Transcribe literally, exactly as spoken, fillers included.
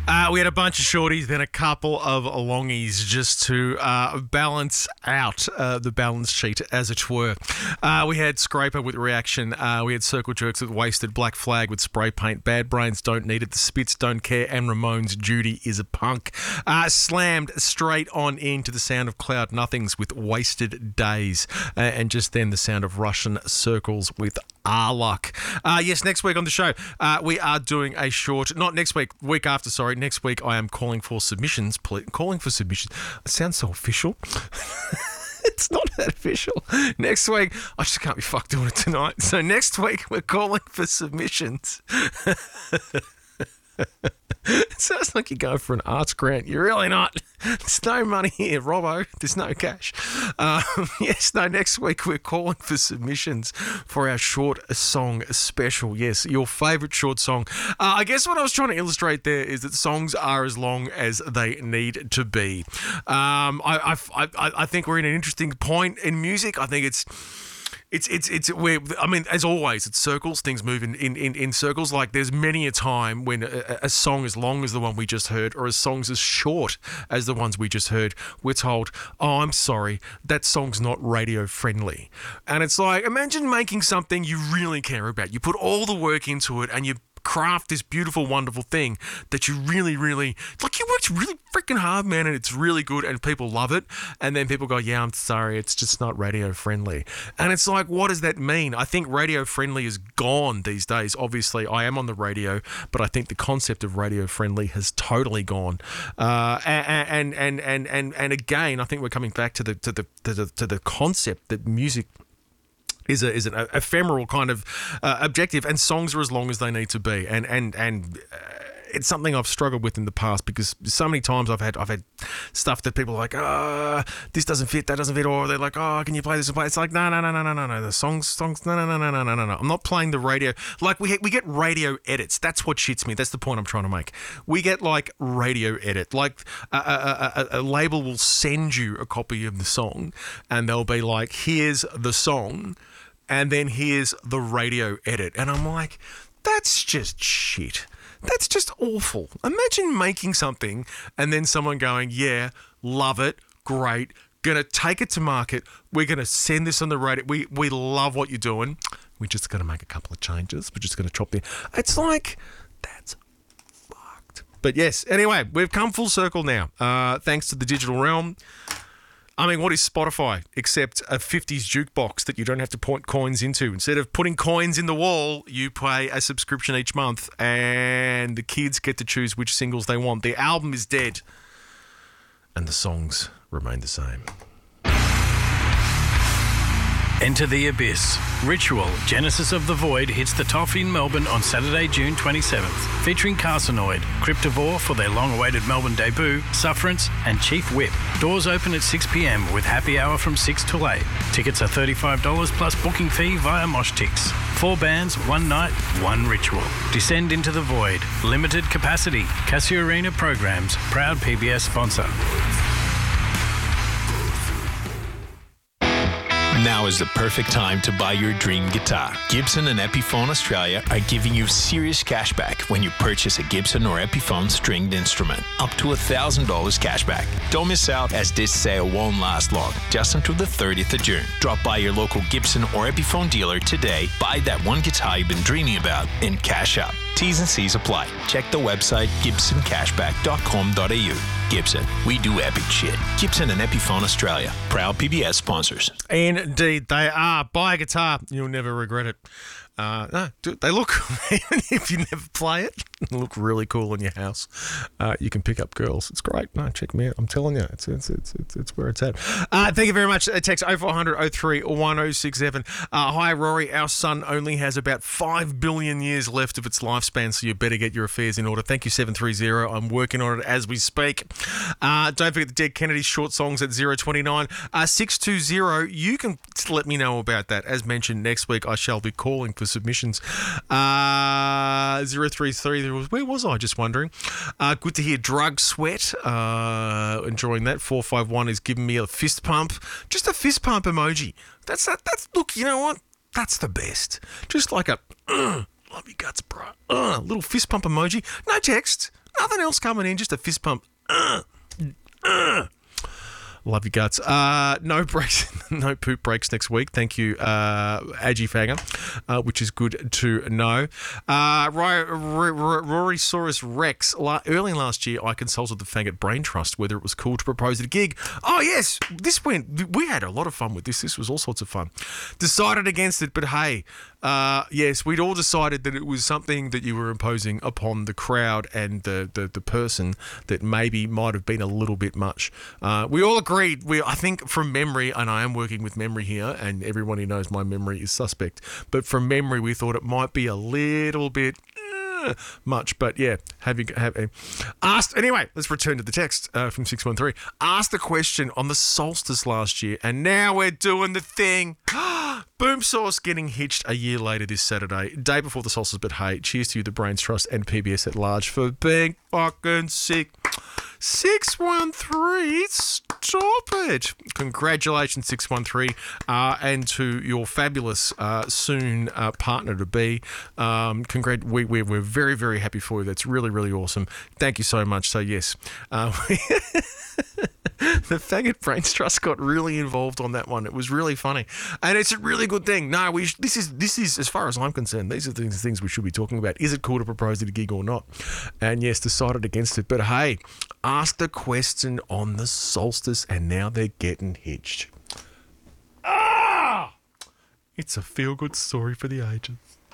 Uh, we had a bunch of shorties, then a couple of longies just to uh, balance out uh, the balance sheet, as it were. Uh, we had Scraper with Reaction. Uh, we had Circle Jerks with Wasted, Black Flag with Spray Paint, Bad Brains Don't Need It, The Spits Don't Care, and Ramones Judy is a Punk. Uh, slammed straight on into the sound of Cloud Nothings with Wasted Days. Uh, and just then the sound of Russian Circles with Arluck. Uh, yes, next week on the show, uh, we are doing a short, not next week, week after, sorry, next week I am calling for submissions, please, calling for submissions. It sounds so official. It's not that official. Next week, I just can't be fucked doing it tonight. So next week, we're calling for submissions. It sounds like you're going for an arts grant. You're really not. There's no money here, Robbo. There's no cash. Um, yes, no, next week we're calling for submissions for our short song special. Yes, your favourite short song. Uh, I guess what I was trying to illustrate there is that songs are as long as they need to be. Um, I, I, I, I think we're in an interesting point in music. I think it's... It's it's it's where I mean, as always, it's circles. Things move in, in, in, in circles. Like there's many a time when a, a song as long as the one we just heard, or a song's as short as the ones we just heard, we're told, "Oh, I'm sorry, that song's not radio friendly." And it's like, imagine making something you really care about. You put all the work into it, and you craft this beautiful, wonderful thing that you really, really, like you worked really freaking hard, man, and it's really good and people love it. And then people go, yeah, I'm sorry, it's just not radio friendly. And it's like, what does that mean? I think radio friendly is gone these days. Obviously, I am on the radio, but I think the concept of radio friendly has totally gone. Uh, and, and, and, and, and again, I think we're coming back to the, to the, to the, to the concept that music is a is an ephemeral kind of uh, objective, and songs are as long as they need to be, and and and uh, it's something I've struggled with in the past, because so many times I've had I've had stuff that people are like, ah, oh, this doesn't fit, that doesn't fit, or they're like, oh, can you play this and play? It's like, no, no, no, no, no, no, no, the songs, songs, no, no, no, no, no, no, no, no. I'm not playing the radio. Like we we get radio edits. That's what shits me. That's the point I'm trying to make. We get like radio edit. Like a, a, a, a label will send you a copy of the song, and they'll be like, here's the song. And then here's the radio edit. And I'm like, that's just shit. That's just awful. Imagine making something and then someone going, yeah, love it, great, gonna take it to market. We're gonna send this on the radio. We we love what you're doing. We're just gonna make a couple of changes. We're just gonna chop the. It's like, that's fucked. But yes, anyway, we've come full circle now. Uh, thanks to the digital realm. I mean, what is Spotify except a fifties jukebox that you don't have to point coins into? Instead of putting coins in the wall, you pay a subscription each month, and the kids get to choose which singles they want. The album is dead, and the songs remain the same. Enter the Abyss. Ritual, Genesis of the Void hits the Toffee in Melbourne on Saturday, June twenty-seventh, featuring Carcinoid, Cryptivore for their long-awaited Melbourne debut, Sufferance, and Chief Whip. Doors open at six p.m. with happy hour from six till eight. Tickets are thirty-five dollars plus booking fee via Moshtix. Four bands, one night, one ritual. Descend into the Void. Limited capacity. Casio Arena Programs, proud P B S sponsor. Now is the perfect time to buy your dream guitar. Gibson and Epiphone Australia are giving you serious cash back when you purchase a Gibson or Epiphone stringed instrument. Up to one thousand dollars cash back. Don't miss out, as this sale won't last long. Just until the thirtieth of June. Drop by your local Gibson or Epiphone dealer today, buy that one guitar you've been dreaming about, and cash out. T's and C's apply. Check the website gibson cashback dot com dot a u. Gibson, we do epic shit. Gibson and Epiphone Australia, proud P B S sponsors. Indeed, they are. Buy a guitar, you'll never regret it. Uh, no, dude, they look, even if you never play it, they look really cool in your house. Uh, you can pick up girls. It's great. No, check me out. I'm telling you, it's it's it's it's, it's where it's at. Uh, thank you very much. Text oh four hundred oh three one oh six seven. Uh, hi, Rory. Our sun only has about five billion years left of its lifespan, so you better get your affairs in order. Thank you, seven three zero. I'm working on it as we speak. Uh, don't forget the Dead Kennedy short songs at zero two nine. Uh, six two zero. You can let me know about that. As mentioned, next week I shall be calling for submissions. Uh, zero three three, where was I? Just wondering. Uh, good to hear Drug Sweat. Uh, enjoying that. four five one is giving me a fist pump. Just a fist pump emoji. That's that. That's look. You know what? That's the best. Just like a uh, love your guts, bro. Uh, little fist pump emoji. No text. Nothing else coming in, just a fist pump. Uh, uh. Love your guts. Uh, no breaks, no poop breaks next week. Thank you, uh, Agi Fanger, uh, which is good to know. Uh, Rory Saurus Rex. La- early last year, I consulted the Faggot Brain Trust whether it was cool to propose at a gig. Oh, yes, this went, we had a lot of fun with this. This was all sorts of fun. Decided against it, but hey, uh, yes, we'd all decided that it was something that you were imposing upon the crowd and the, the, the person that maybe might have been a little bit much. Uh, we all agreed. We, I think from memory, and I am working with memory here, and everyone who knows my memory is suspect, but from memory, we thought it might be a little bit uh, much. But yeah, have you have a, asked anyway? Let's return to the text uh, from six one three. Asked the question on the solstice last year, and now we're doing the thing. Boom Sauce getting hitched a year later this Saturday, day before the solstice. But hey, cheers to you, the Brains Trust and P B S at large, for being fucking sick. six one three, stop it. Congratulations, six one three, uh, and to your fabulous uh, soon uh, partner to be. Um, congrat- we, we, we're very, very happy for you. That's really, really awesome. Thank you so much. So, yes, uh, the Faggot Brains Trust got really involved on that one. It was really funny. And it's a really good thing. No, we sh- this is, this is, as far as I'm concerned, these are the things, things we should be talking about. Is it cool to propose at a gig or not? And yes, decided against it. But hey, asked the question on the solstice, and now they're getting hitched. Ah! It's a feel-good story for the ages.